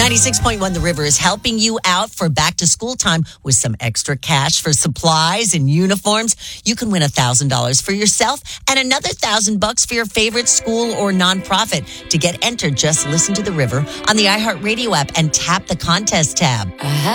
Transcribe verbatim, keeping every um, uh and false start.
ninety-six point one The River is helping you out for back to school time with some extra cash for supplies and uniforms. You can win one thousand dollars for yourself and another one thousand bucks for your favorite school or nonprofit. To get entered, just listen to The River on the iHeartRadio app and tap the contest tab.